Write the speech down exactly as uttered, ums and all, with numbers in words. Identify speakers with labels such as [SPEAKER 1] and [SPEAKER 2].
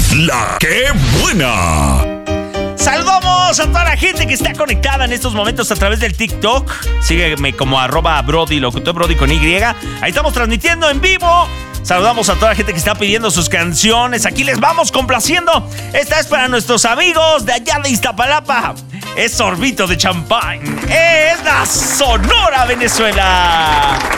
[SPEAKER 1] La que buena.
[SPEAKER 2] Saludamos a toda la gente que está conectada en estos momentos a través del TikTok. Sígueme como arroba Brody, locutor Brody con Y. Ahí estamos transmitiendo en vivo. Saludamos a toda la gente que está pidiendo sus canciones. Aquí les vamos complaciendo. Esta es para nuestros amigos de allá de Iztapalapa. Es Sorbito de Champán. Es la Sonora Venezuela.